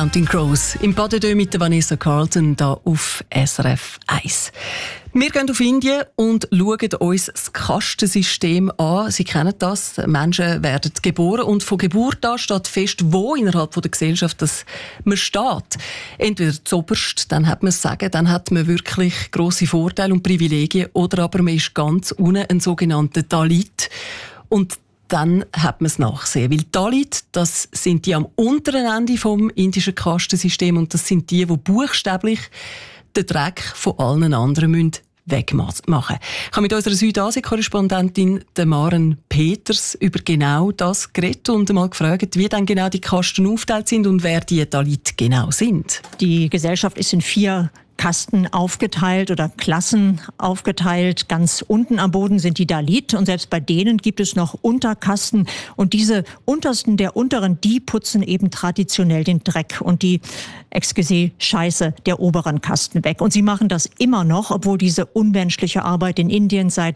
Counting Crows im Pas de Deux mit Vanessa Carlton da auf SRF 1. Wir gehen auf Indien und schauen uns das Kastensystem an. Sie kennen das. Menschen werden geboren und von Geburt an steht fest, wo innerhalb der Gesellschaft dass man steht. Entweder zuoberst, dann hat man es sagen, dann hat man wirklich grosse Vorteile und Privilegien, oder aber man ist ganz unten ein sogenannter Dalit. Und dann hat man es nachsehen. Weil Dalit, das sind die am unteren Ende vom indischen Kastensystem und das sind die buchstäblich den Dreck von allen anderen wegmachen müssen. Ich habe mit unserer Südasien-Korrespondentin Maren Peters über genau das geredet und mal gefragt, wie dann genau die Kasten aufgeteilt sind und wer die Dalit genau sind. Die Gesellschaft ist in 4 Kasten aufgeteilt oder Klassen aufgeteilt. Ganz unten am Boden sind die Dalit und selbst bei denen gibt es noch Unterkasten. Und diese Untersten der Unteren, die putzen eben traditionell den Dreck und die Scheiße der oberen Kasten weg. Und sie machen das immer noch, obwohl diese unmenschliche Arbeit in Indien seit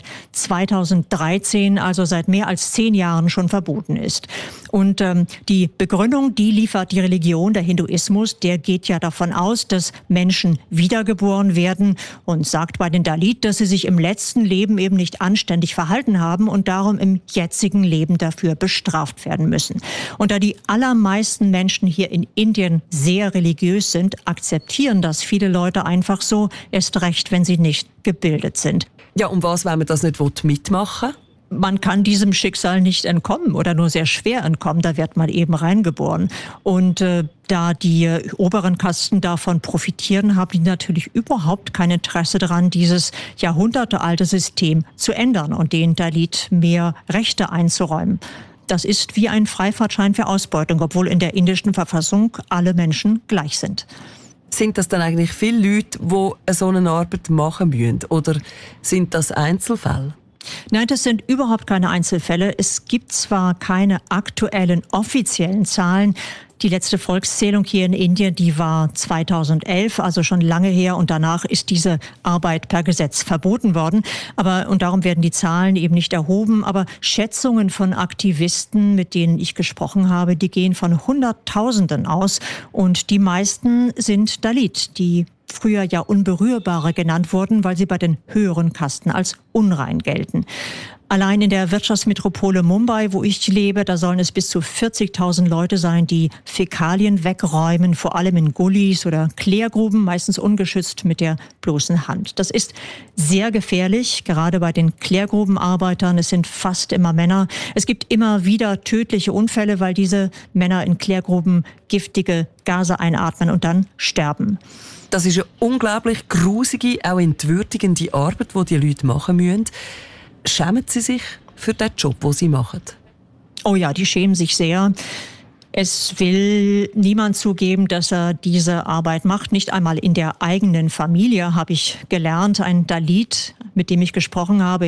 2013, also seit mehr als 10 Jahren schon verboten ist. Und die Begründung, die liefert die Religion, der Hinduismus, der geht ja davon aus, dass Menschen wiedergeboren werden und sagt bei den Dalit, dass sie sich im letzten Leben eben nicht anständig verhalten haben und darum im jetzigen Leben dafür bestraft werden müssen. Und da die allermeisten Menschen hier in Indien sehr religiös sind, akzeptieren das viele Leute einfach so, erst recht, wenn sie nicht gebildet sind. Ja, und was, wenn man das nicht mitmachen will? Man kann diesem Schicksal nicht entkommen oder nur sehr schwer entkommen. Da wird man eben reingeboren. Und da die oberen Kasten davon profitieren, haben die natürlich überhaupt kein Interesse daran, dieses jahrhundertealte System zu ändern und den Dalit mehr Rechte einzuräumen. Das ist wie ein Freifahrtschein für Ausbeutung, obwohl in der indischen Verfassung alle Menschen gleich sind. Sind das dann eigentlich viele Leute, die so eine Arbeit machen müssen? Oder sind das Einzelfälle? Nein, das sind überhaupt keine Einzelfälle. Es gibt zwar keine aktuellen offiziellen Zahlen. Die letzte Volkszählung hier in Indien, die war 2011, also schon lange her. Und danach ist diese Arbeit per Gesetz verboten worden. Und darum werden die Zahlen eben nicht erhoben. Aber Schätzungen von Aktivisten, mit denen ich gesprochen habe, die gehen von Hunderttausenden aus. Und die meisten sind Dalit, die früher ja Unberührbare genannt wurden, weil sie bei den höheren Kasten als unrein gelten. Allein in der Wirtschaftsmetropole Mumbai, wo ich lebe, da sollen es bis zu 40.000 Leute sein, die Fäkalien wegräumen, vor allem in Gullis oder Klärgruben, meistens ungeschützt mit der bloßen Hand. Das ist sehr gefährlich, gerade bei den Klärgrubenarbeitern. Es sind fast immer Männer. Es gibt immer wieder tödliche Unfälle, weil diese Männer in Klärgruben giftige Gase einatmen und dann sterben. Das ist eine unglaublich grusige, auch entwürdigende Arbeit, die die Leute machen müssen. Schämen Sie sich für den Job, den Sie machen? Oh ja, die schämen sich sehr. Es will niemand zugeben, dass er diese Arbeit macht. Nicht einmal in der eigenen Familie habe ich gelernt. Ein Dalit, mit dem ich gesprochen habe,